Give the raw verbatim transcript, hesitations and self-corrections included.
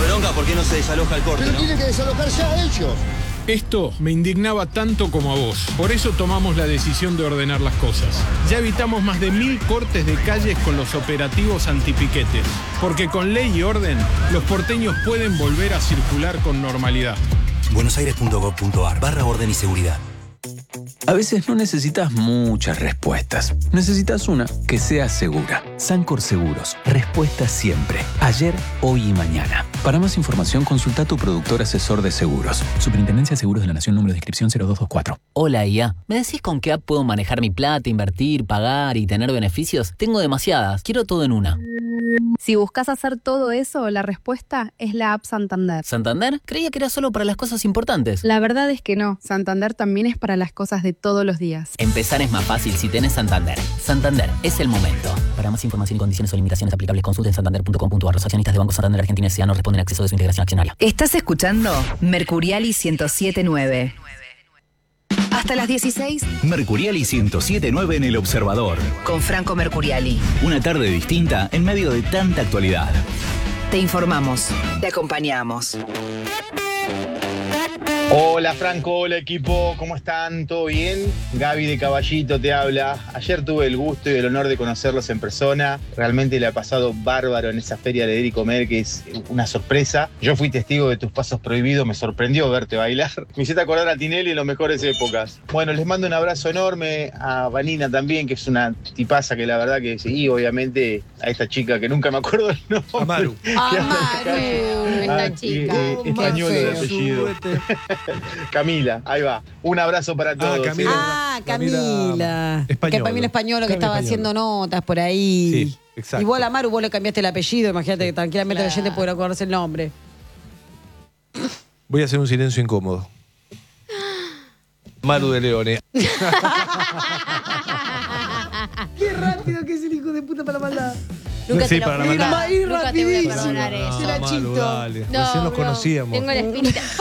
bronca por qué no se desaloja el corte, Pero ¿no? tiene que desalojarse a ellos. Esto me indignaba tanto como a vos. Por eso tomamos la decisión de ordenar las cosas. Ya evitamos más de mil cortes de calles con los operativos antipiquetes. Porque con ley y orden, los porteños pueden volver a circular con normalidad. buenosaires.gov.ar barra orden y seguridad. A veces no necesitas muchas respuestas. Necesitas una que sea segura. Sancor Seguros. Respuesta siempre. Ayer, hoy y mañana. Para más información, consulta a tu productor asesor de seguros. Superintendencia de Seguros de la Nación, número de inscripción cero dos dos cuatro. Hola, I A. ¿Me decís con qué app puedo manejar mi plata, invertir, pagar y tener beneficios? Tengo demasiadas. Quiero todo en una. Si buscas hacer todo eso, la respuesta es la app Santander. ¿Santander? Creía que era solo para las cosas importantes. La verdad es que no. Santander también es para las cosas de todos los días. Empezar es más fácil si tenés Santander. Santander, es el momento. Para más información y condiciones o limitaciones aplicables, consulta en santander punto com punto a r. Los accionistas de Banco Santander Argentina S A no responden a acceso de su integración accionaria. Estás escuchando Mercuriali ciento siete punto nueve. Hasta las dieciséis. Mercuriali ciento siete punto nueve en El Observador. Con Franco Mercuriali. Una tarde distinta en medio de tanta actualidad. Te informamos. Te acompañamos. Hola Franco, hola equipo, ¿cómo están? ¿Todo bien? Gaby de Caballito te habla. Ayer tuve el gusto y el honor de conocerlos en persona. Realmente le ha pasado bárbaro en esa feria de Ir y Comer, que es una sorpresa. Yo fui testigo de tus pasos prohibidos, me sorprendió verte bailar. Me hiciste acordar a Tinelli en las mejores épocas. Bueno, les mando un abrazo enorme a Vanina también, que es una tipaza que la verdad que sí, obviamente a esta chica que nunca me acuerdo el nombre. Amaru. Amaru, esta Ah, chica. eh, eh, español de apellido. Camila, ahí va. Un abrazo para todos. Ah, Camila. Ah, Camila. Español. Que Camila Españolo que Camila estaba Españolo. haciendo notas por ahí. Sí, exacto. Y vos, la Maru, vos le cambiaste el apellido. Imagínate que tranquilamente Claro. la gente puede acordarse el nombre. Voy a hacer un silencio incómodo. Maru de Leone. Qué rápido que es el hijo de puta para la maldad. Nunca Sí, te lo para la juro. maldad. Va a ir Nunca te voy a rapidísimo. perdonar eso. Se la Maru, chito. dale. No, Recién nos bro, conocíamos. Tengo el espíritu.